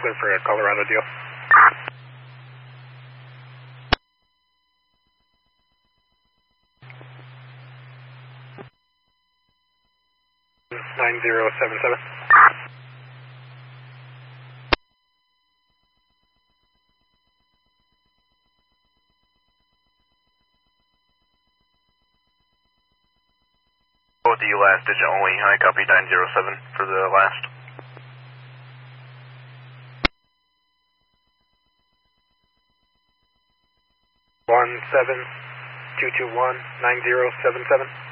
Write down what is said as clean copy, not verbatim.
clear for a Colorado deal. Nine zero seven seven. The last digit only. I copy 907 for the last. 172219077.